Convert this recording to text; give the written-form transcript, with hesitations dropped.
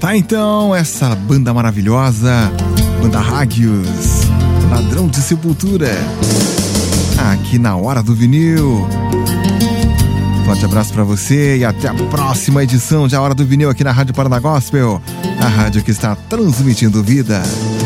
Tá então, essa banda maravilhosa, Banda Hagios, Ladrão de Sepultura, aqui na Hora do Vinil. Forte abraço pra você e até a próxima edição de A Hora do Vinil aqui na Rádio Paraná Gospel, a rádio que está transmitindo vida.